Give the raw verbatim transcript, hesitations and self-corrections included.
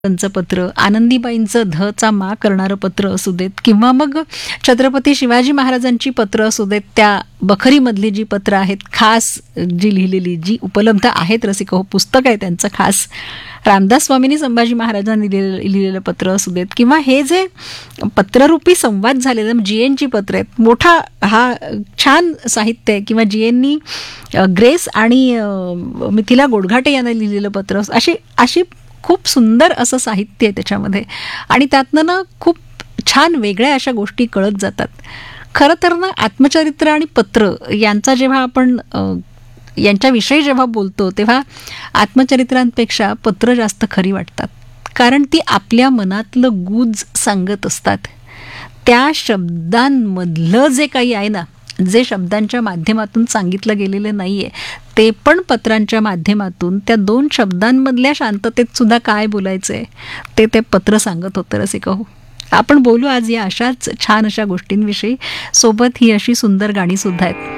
त्यांचं पत्र, आनंदीबाईंचं धचा मा करणारं पत्र असू देत, किंवा मग छत्रपती शिवाजी महाराजांची पत्र असू देत, त्या बखरीमधली जी पत्र आहेत खास जी लिहिलेली, जी उपलब्ध आहेत रसिक हो, पुस्तक आहे त्यांचं खास, रामदास स्वामींनी संभाजी महाराजांनी लिहिलेलं लिहिलेलं पत्र असू देत, किंवा हे जे पत्ररूपी संवाद झालेलं जी एनची पत्र आहेत, मोठा हा छान साहित्य आहे, किंवा जी एननी ग्रेस आणि मिथिला गोडघाटे यांना लिहिलेलं पत्र, अशी अशी खूप सुंदर असं साहित्य आहे त्याच्यामध्ये, आणि त्यातनं ना खूप छान वेगळ्या अशा गोष्टी कळत जातात. खरं तर ना आत्मचरित्र आणि पत्र यांचा जेव्हा आपण यांच्याविषयी जेव्हा बोलतो तेव्हा आत्मचरित्रांपेक्षा पत्र जास्त खरी वाटतात, कारण ती आपल्या मनातलं गूज सांगत असतात. त्या शब्दांमधलं जे काही आहे ना, जे शब्दांच्या माध्यमातून सांगितलं गेलेलं नाही आहे, ते पण पत्रांच्या माध्यमातून त्या दोन शब्दांमधल्या शांततेत सुद्धा काय बोलायचं आहे ते ते पत्र सांगत होतं रसिकहो. आपण बोलू आज या अशाच छान अशा गोष्टींविषयी, सोबत ही अशी सुंदर गाणी सुद्धा आहेत.